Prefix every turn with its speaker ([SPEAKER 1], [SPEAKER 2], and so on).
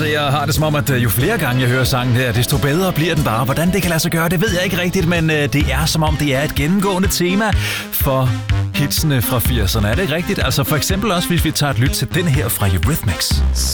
[SPEAKER 1] Altså, jeg har det som om, at jo flere gange jeg hører sangen her, desto bedre bliver den bare. Hvordan det kan lade sig gøre, det ved jeg ikke rigtigt, men det er som om, det er et gennemgående tema for hitsene fra 80'erne. Er det ikke rigtigt? Altså for eksempel også, hvis vi tager et lyt til den her fra Eurythmics.